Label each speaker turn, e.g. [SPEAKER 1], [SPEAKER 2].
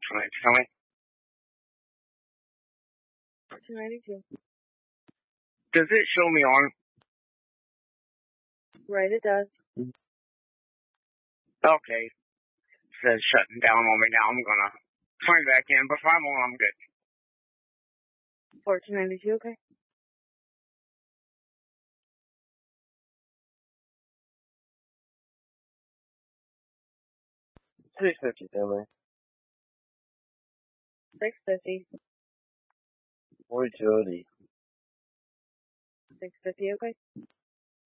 [SPEAKER 1] Tell me.
[SPEAKER 2] 292.
[SPEAKER 1] Does it show me on?
[SPEAKER 2] Right, it does.
[SPEAKER 1] Okay. It says shutting down on me now. I'm gonna sign back in, but if I'm on, I'm good.
[SPEAKER 2] 1492, okay.
[SPEAKER 3] $6.50, family.
[SPEAKER 2] 650.
[SPEAKER 3] 42OD.
[SPEAKER 2] 650, okay.